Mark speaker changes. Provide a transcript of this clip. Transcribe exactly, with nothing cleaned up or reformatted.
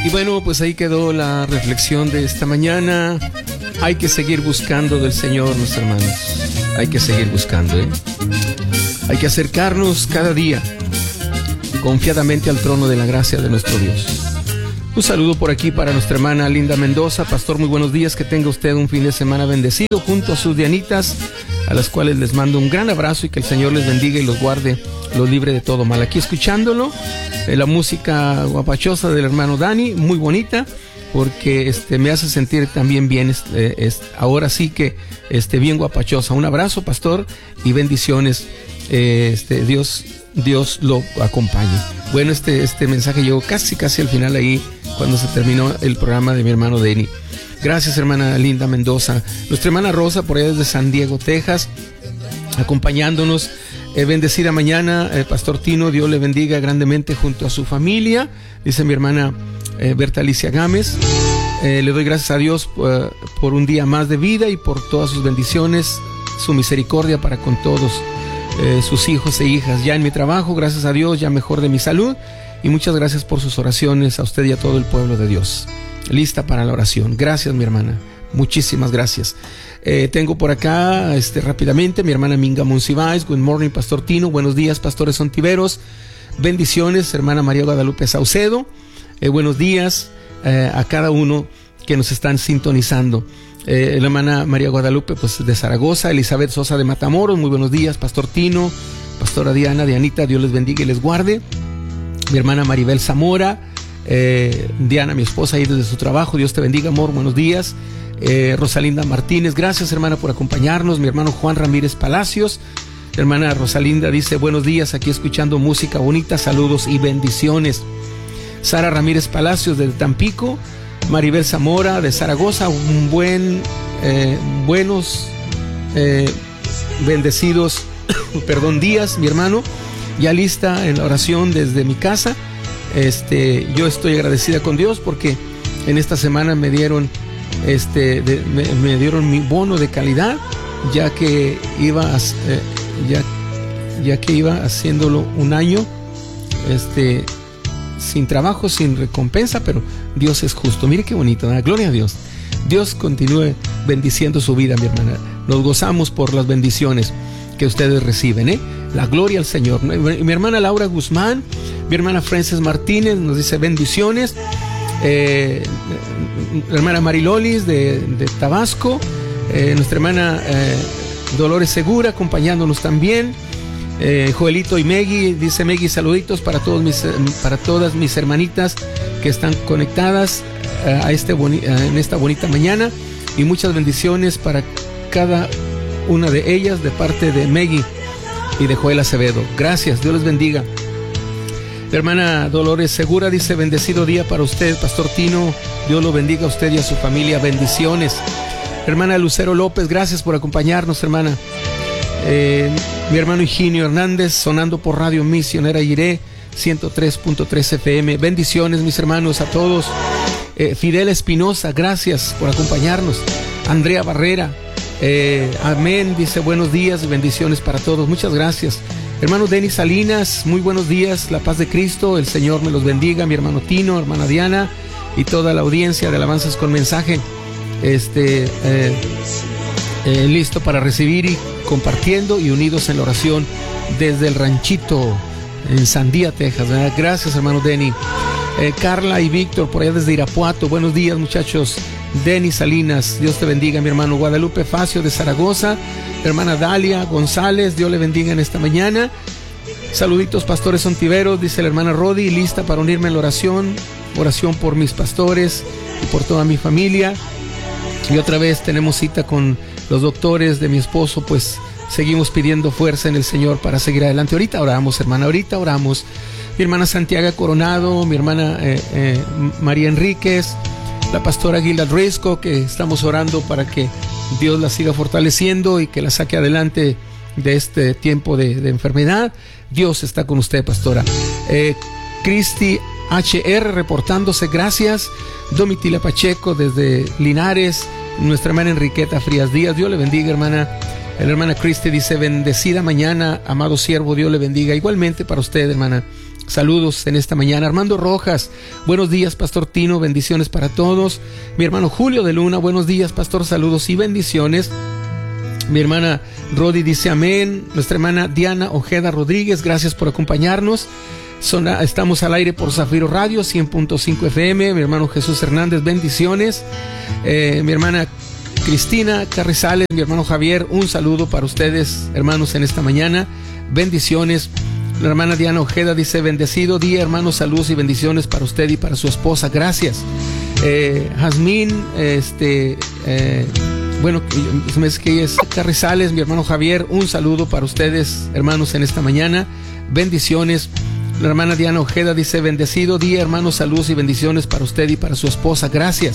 Speaker 1: Y bueno, pues ahí quedó la reflexión de esta mañana. Hay que seguir buscando del Señor, mis hermanos. Hay que seguir buscando, ¿eh? Hay que acercarnos cada día confiadamente al trono de la gracia de nuestro Dios. Un saludo por aquí para nuestra hermana Linda Mendoza. Pastor, muy buenos días. Que tenga usted un fin de semana bendecido junto a sus dianitas, a las cuales les mando un gran abrazo y que el Señor les bendiga y los guarde, los libre de todo mal. Aquí escuchándolo, eh, la música guapachosa del hermano Dani, muy bonita, porque este, me hace sentir también bien, este, este, ahora sí que este, bien guapachosa. Un abrazo, pastor, y bendiciones. Eh, este, Dios, Dios lo acompañe. Bueno, este, este mensaje llegó casi, casi al final ahí, cuando se terminó el programa de mi hermano Dani. Gracias, hermana Linda Mendoza. Nuestra hermana Rosa, por allá desde San Diego, Texas, acompañándonos. Eh, bendecida mañana, eh, Pastor Tino, Dios le bendiga grandemente junto a su familia, dice mi hermana eh, Berta Alicia Gámez. Eh, le doy gracias a Dios uh, por un día más de vida y por todas sus bendiciones, su misericordia para con todos eh, sus hijos e hijas. Ya en mi trabajo, gracias a Dios, ya mejor de mi salud, y muchas gracias por sus oraciones a usted y a todo el pueblo de Dios. Lista para la oración. Gracias, mi hermana. Muchísimas gracias. Eh, tengo por acá, este, rápidamente, mi hermana Minga Monsiváis. Good morning, Pastor Tino. Buenos días, pastores ontiveros. Bendiciones, hermana María Guadalupe Saucedo. Eh, buenos días eh, a cada uno que nos están sintonizando. Eh, la hermana María Guadalupe, pues, de Zaragoza. Elizabeth Sosa de Matamoros. Muy buenos días, Pastor Tino. Pastora Diana, Dianita, Dios les bendiga y les guarde. Mi hermana Maribel Zamora. Eh, Diana, mi esposa, ahí desde su trabajo. Dios te bendiga, amor, buenos días. eh, Rosalinda Martínez, gracias, hermana, por acompañarnos. Mi hermano Juan Ramírez Palacios. Hermana Rosalinda dice buenos días, aquí escuchando música bonita, saludos y bendiciones. Sara Ramírez Palacios de Tampico. Maribel Zamora de Zaragoza, un buen eh, buenos eh, bendecidos perdón días, mi hermano, ya lista en la oración desde mi casa. Este, yo estoy agradecida con Dios porque en esta semana me dieron este, de, me, me dieron mi bono de calidad, ya que iba a, eh, ya, ya que iba haciéndolo un año, este, sin trabajo, sin recompensa, pero Dios es justo. Mire qué bonito, ¿verdad? Gloria a Dios. Dios continúe bendiciendo su vida, mi hermana. Nos gozamos por las bendiciones que ustedes reciben, ¿eh? La gloria al Señor. Mi hermana Laura Guzmán, mi hermana Frances Martínez nos dice bendiciones. Eh, la hermana Marilolis de, de Tabasco, eh, nuestra hermana eh, Dolores Segura acompañándonos también. Eh, Joelito y Meggy, dice Meggy, saluditos para todos mis, para todas mis hermanitas que están conectadas eh, a este boni, eh, en esta bonita mañana, y muchas bendiciones para cada una de ellas de parte de Meggy y de Joel Acevedo. Gracias, Dios les bendiga. La hermana Dolores Segura dice bendecido día para usted, Pastor Tino, Dios lo bendiga a usted y a su familia, bendiciones. Hermana Lucero López, gracias por acompañarnos, hermana. Eh, mi hermano Higinio Hernández, sonando por Radio Misionera Iré ciento tres punto tres F M. Bendiciones, mis hermanos, a todos. eh, Fidel Espinosa, gracias por acompañarnos. Andrea Barrera, eh, amén, dice buenos días, bendiciones para todos, muchas gracias. Hermano Denis Salinas, muy buenos días, la paz de Cristo, el Señor me los bendiga. Mi hermano Tino, hermana Diana y toda la audiencia de Alabanzas con Mensaje, este eh, eh, listo para recibir y compartiendo y unidos en la oración desde el ranchito en Sandía, Texas, ¿verdad? Gracias, hermano Denny. eh, Carla y Víctor por allá desde Irapuato, buenos días, muchachos. Denis Salinas, Dios te bendiga. Mi hermano Guadalupe Facio de Zaragoza, hermana Dalia González, Dios le bendiga en esta mañana. Saluditos, pastores ontiveros, dice la hermana Rodi, lista para unirme en la oración, oración por mis pastores y por toda mi familia. Y otra vez tenemos cita con los doctores de mi esposo, pues seguimos pidiendo fuerza en el Señor para seguir adelante. Ahorita oramos, hermana, ahorita oramos. Mi hermana Santiago Coronado, mi hermana eh, eh, María Enríquez, la pastora Gilda Risco, que estamos orando para que Dios la siga fortaleciendo y que la saque adelante de este tiempo de, de enfermedad. Dios está con usted, pastora. Eh, Cristi H R reportándose, gracias. Domitila Pacheco desde Linares, nuestra hermana Enriqueta Frías Díaz, Dios le bendiga, hermana. La hermana Cristi dice bendecida mañana, amado siervo, Dios le bendiga. Igualmente para usted, hermana Saludos en esta mañana. Armando Rojas, buenos días, Pastor Tino, bendiciones para todos. Mi hermano Julio de Luna, buenos días, Pastor, saludos y bendiciones. Mi hermana Rodi dice amén. Nuestra hermana Diana Ojeda Rodríguez, gracias por acompañarnos. Son, estamos al aire por Zafiro Radio cien punto cinco F M. Mi hermano Jesús Hernández, bendiciones. Eh, mi hermana Cristina Carrizales, mi hermano Javier, un saludo para ustedes, hermanos, en esta mañana. Bendiciones. La hermana Diana Ojeda dice, bendecido día, hermanos, saludos y bendiciones para usted y para su esposa. Gracias. Eh, Jazmín, este, eh, bueno, es que es Carrizales, mi hermano Javier, un saludo para ustedes, hermanos, en esta mañana. Bendiciones. La hermana Diana Ojeda dice, bendecido día, hermanos, saludos y bendiciones para usted y para su esposa. Gracias.